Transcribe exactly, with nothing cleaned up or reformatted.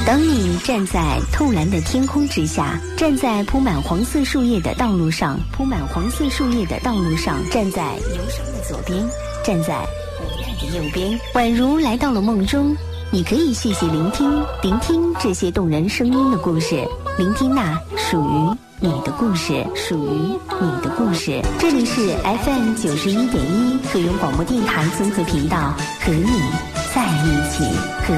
当你站在透蓝的天空之下，站在铺满黄色树叶的道路上，铺满黄色树叶的道路上，站在忧伤的左边，站在无奈的右边，宛如来到了梦中。你可以细细聆听，聆听这些动人声音的故事，聆听那属于你的故事，属于你的故事。这里是 F M 九十一点一 合永广播电台综合频道，和你在一起。和